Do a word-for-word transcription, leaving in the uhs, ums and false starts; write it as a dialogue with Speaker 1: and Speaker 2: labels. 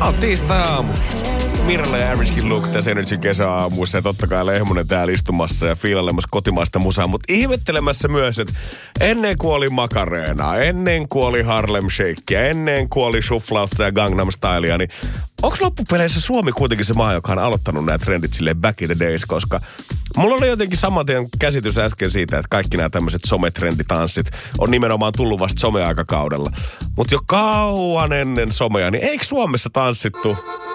Speaker 1: Tää on tiistai-aamu. Mirella ja Average Look tässä Energy kesäaamuissa ja totta kai Lehmonen täällä istumassa ja fiilailemassa kotimaista musaa, mutta ihmettelemässä myös, että ennen kuin oli Macareenaa, ennen kuin oli Harlem Shakea, ennen kuin oli Shufflausta ja Gangnam Stylea, niin onko loppupeleissä Suomi kuitenkin se maa, joka on aloittanut nämä trendit silleen back in the days, koska mulla oli jotenkin saman tien käsitys äsken siitä, että kaikki nämä tämmöiset sometrenditanssit on nimenomaan tullut vasta someaikakaudella. Mutta jo kauan ennen somea, niin eikö Suomessa tanssittu